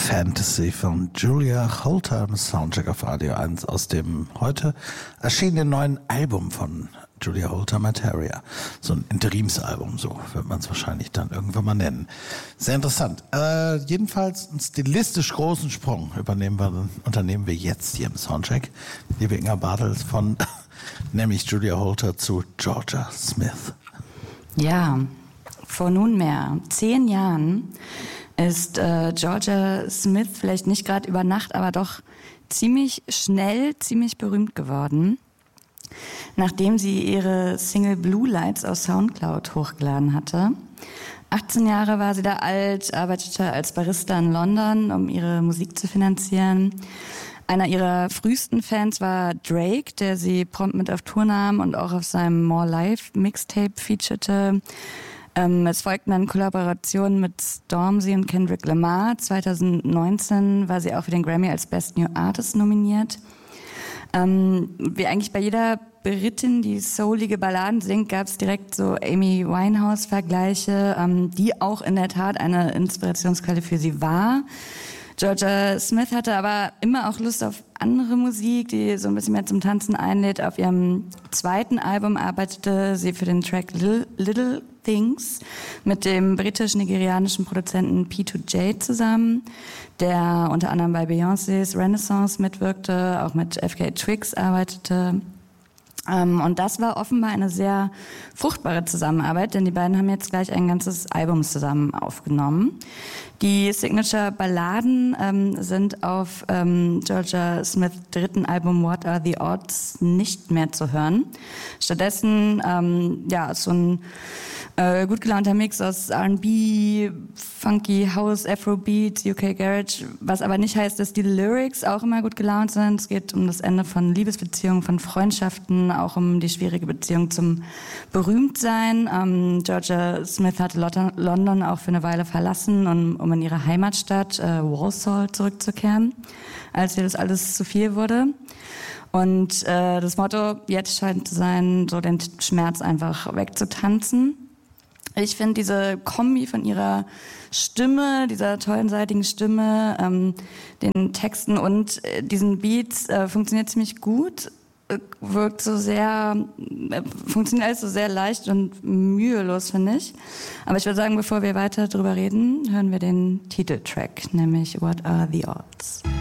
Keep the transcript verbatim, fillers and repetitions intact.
Fantasy von Julia Holter im Soundcheck auf Radio eins aus dem heute erschienenen neuen Album von Julia Holter, Materia. So ein Interimsalbum, so wird man es wahrscheinlich dann irgendwann mal nennen. Sehr interessant. Äh, jedenfalls einen stilistisch großen Sprung übernehmen wir, unternehmen wir jetzt hier im Soundcheck. Liebe Inga Bartels von nämlich Julia Holter zu Georgia Smith. Ja, vor nunmehr zehn Jahren ist äh, Georgia Smith vielleicht nicht gerade über Nacht, aber doch ziemlich schnell, ziemlich berühmt geworden, nachdem sie ihre Single Blue Lights auf Soundcloud hochgeladen hatte. achtzehn Jahre war sie da alt, arbeitete als Barista in London, um ihre Musik zu finanzieren. Einer ihrer frühesten Fans war Drake, der sie prompt mit auf Tour nahm und auch auf seinem More Life Mixtape featurete. Ähm, es folgten dann Kollaborationen mit Stormzy und Kendrick Lamar. zwanzig neunzehn war sie auch für den Grammy als Best New Artist nominiert. Ähm, wie eigentlich bei jeder Britin, die soulige Balladen singt, gab es direkt so Amy Winehouse-Vergleiche, ähm, die auch in der Tat eine Inspirationsquelle für sie war. Georgia Smith hatte aber immer auch Lust auf andere Musik, die so ein bisschen mehr zum Tanzen einlädt. Auf ihrem zweiten Album arbeitete sie für den Track Little, Little Things mit dem britisch-nigerianischen Produzenten P zwei J zusammen, der unter anderem bei Beyoncés Renaissance mitwirkte, auch mit F K Twigs arbeitete. Um, und das war offenbar eine sehr fruchtbare Zusammenarbeit, denn die beiden haben jetzt gleich ein ganzes Album zusammen aufgenommen. Die Signature-Balladen ähm, sind auf ähm, Georgia Smiths dritten Album What Are the Odds nicht mehr zu hören. Stattdessen ähm, ja, so ein äh, gut gelaunter Mix aus R and B, Funky House, Afrobeat, U K Garage, was aber nicht heißt, dass die Lyrics auch immer gut gelaunt sind. Es geht um das Ende von Liebesbeziehungen, von Freundschaften, auch um die schwierige Beziehung zum Berühmtsein. Ähm, Georgia Smith hatte London auch für eine Weile verlassen, um, um in ihre Heimatstadt äh, Walsall zurückzukehren, als ihr das alles zu viel wurde. Und äh, das Motto jetzt scheint zu sein, so den Schmerz einfach wegzutanzen. Ich finde diese Kombi von ihrer Stimme, dieser tollen, seitigen Stimme, ähm, den Texten und äh, diesen Beats äh, funktioniert ziemlich gut. Wirkt so sehr, funktioniert alles so sehr leicht und mühelos, finde ich. Aber ich würde sagen, bevor wir weiter drüber reden, hören wir den Titeltrack, nämlich What Are the Odds?